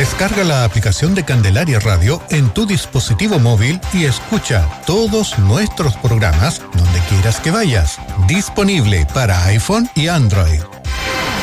Descarga la aplicación de Candelaria Radio en tu dispositivo móvil y escucha todos nuestros programas donde quieras que vayas. Disponible para iPhone y Android.